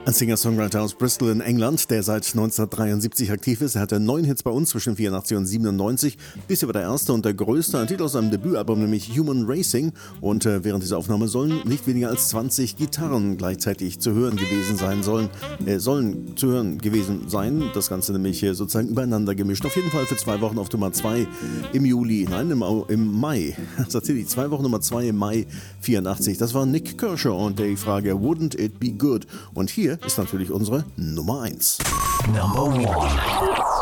Ein Singer-Songwriter aus Bristol in England, der seit 1973 aktiv ist. Er hatte 9 Hits bei uns zwischen 84 und 97. Bisher war der erste und der größte, ein Titel aus seinem Debütalbum, nämlich Human Racing. Und während dieser Aufnahme sollen nicht weniger als 20 Gitarren gleichzeitig zu hören gewesen sein sollen zu hören gewesen sein. Das Ganze nämlich sozusagen übereinander gemischt. Auf jeden Fall für 2 Wochen auf Nummer 2 im Mai. Tatsächlich 2 Wochen Nummer 2 im Mai 84. Das war Nick Kershaw und die Frage Wouldn't It Be Good? Und hier ist natürlich unsere Nummer 1. Number 1.